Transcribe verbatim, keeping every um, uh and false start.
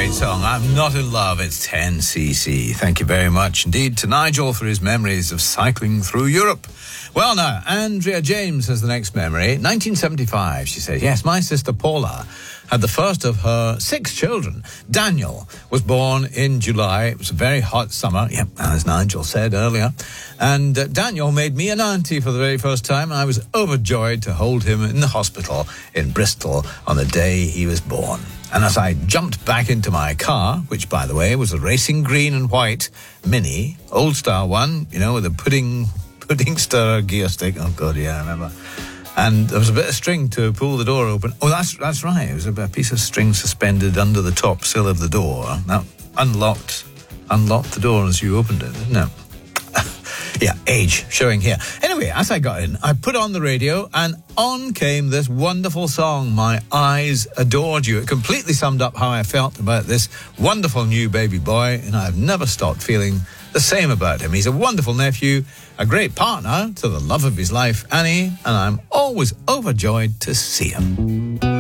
great song. I'm Not in Love. It's ten C C. Thank you very much indeed to Nigel for his memories of cycling through Europe. Well, now, Andrea James has the next memory. nineteen seventy-five, she said. Yes, my sister Paula had the first of her six children. Daniel was born in July. It was a very hot summer, yep, as Nigel said earlier. And uh, Daniel made me an auntie for the very first time. I was overjoyed to hold him in the hospital in Bristol on the day he was born. And as I jumped back into my car, which, by the way, was a racing green and white Mini, old style one, you know, with a pudding pudding stirrer gear stick. Oh, God, yeah, I remember. And there was a bit of string to pull the door open. Oh, that's that's right. It was a piece of string suspended under the top sill of the door. That unlocked, unlocked the door as you opened it, didn't it? Yeah, age showing here. Anyway, as I got in, I put on the radio and on came this wonderful song, My Eyes Adored You. It completely summed up how I felt about this wonderful new baby boy, and I've never stopped feeling the same about him. He's a wonderful nephew, a great partner to the love of his life, Annie, and I'm always overjoyed to see him.